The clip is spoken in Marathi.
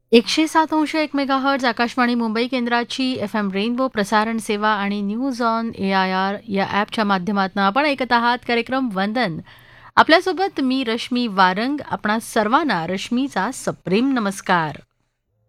107.1 मेगाहर्ट्झ आकाशवाणी मुंबई केंद्राची FM रेनबो प्रसारण सेवा आणि न्यूज ऑन AIR या ॲपच्या माध्यमातून आपण ऐकत आहात कार्यक्रम वंदन. आपल्यासोबत मी रश्मी वारंग. आपणा सर्वांना रश्मीचा सप्रेम नमस्कार.